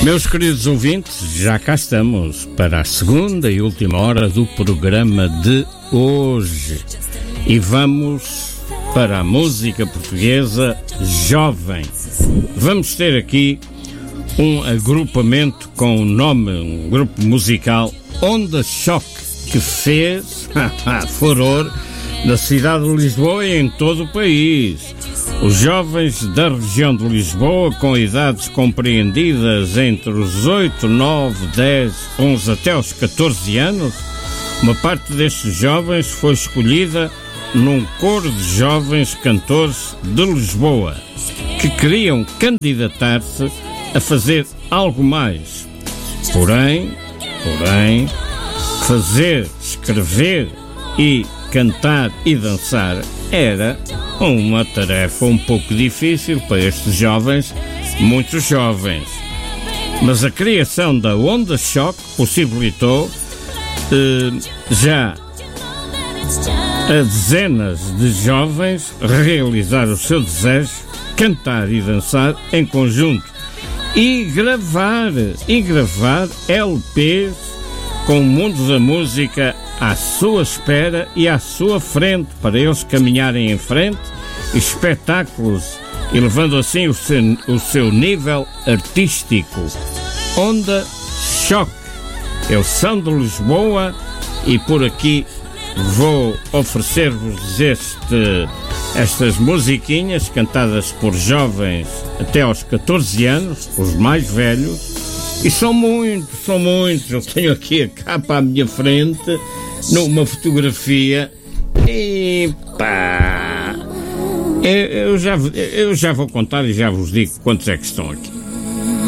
Meus queridos ouvintes, já cá estamos para a segunda e última hora do programa de hoje. E vamos para a música portuguesa jovem. Vamos ter aqui um agrupamento com o nome, um grupo musical, Onda Choque, que fez furor na cidade de Lisboa e em todo o país. Os jovens da região de Lisboa, com idades compreendidas entre os 8, 9, 10, 11 até aos 14 anos, uma parte destes jovens foi escolhida num coro de jovens cantores de Lisboa, que queriam candidatar-se a fazer algo mais. Porém, fazer, escrever e cantar e dançar era uma tarefa um pouco difícil para estes jovens, muito jovens. Mas a criação da Onda Choque possibilitou já a dezenas de jovens realizar o seu desejo, cantar e dançar em conjunto e gravar LPs com o mundo da música à sua espera e à sua frente, para eles caminharem em frente, espetáculos, e levando assim o seu nível artístico. Onda Choque é o som de Lisboa, e por aqui vou oferecer-vos estas musiquinhas cantadas por jovens até aos 14 anos, os mais velhos, e são muitos. Eu tenho aqui a capa à minha frente, numa fotografia, e pá, eu já vou contar e já vos digo quantos é que estão aqui.